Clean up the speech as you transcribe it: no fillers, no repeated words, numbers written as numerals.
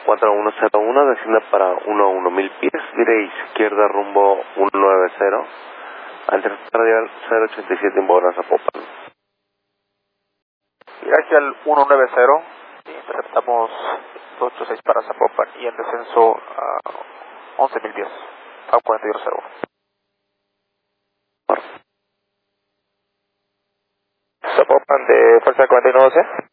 4101, descienda para 11000 pies, vire izquierda rumbo 190, altitud radial 087 en Bogotá, Zapopan. Hacia el 190, interceptamos 286 para Zapopan y en descenso a 11.000 pies, FAB 4101. Zapopan de Fuerza 4112.